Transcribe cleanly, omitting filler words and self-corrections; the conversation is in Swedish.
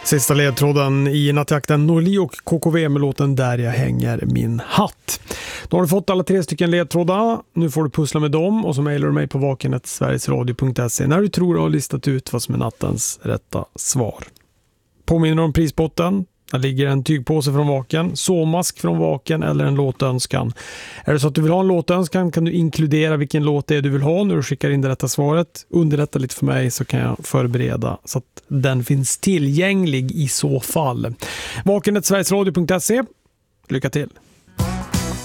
Sista ledtråden i nattjakten Norli och KKV med låten Där jag hänger min hatt. Då har du fått alla 3 stycken ledtrådar. Nu får du pussla med dem och så mejlar du mig på vaken@sverigesradio.se när du tror du har listat ut vad som är nattens rätta svar. Påminner om prisbotten. Där ligger en tygpåse från Vaken, såmask från Vaken eller en låtönskan. Är det så att du vill ha en låtönskan kan du inkludera vilken låt det är du vill ha när du skickar in det rätta svaret. Underrätta lite för mig så kan jag förbereda så att den finns tillgänglig i så fall. Vaken@sverigesradio.se. Lycka till!